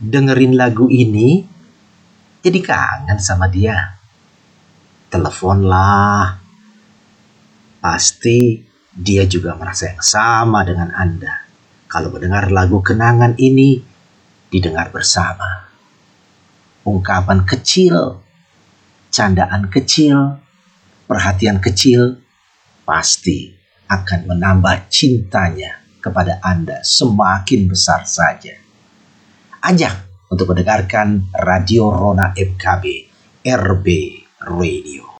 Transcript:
dengerin lagu ini jadi kangen sama dia. Teleponlah. Pasti dia juga merasa yang sama dengan Anda. Kalau mendengar lagu kenangan ini didengar bersama. Ungkapan kecil, candaan kecil, perhatian kecil pasti akan menambah cintanya kepada Anda semakin besar saja. Ajak untuk mendengarkan Radio Rona FKB RB Radio.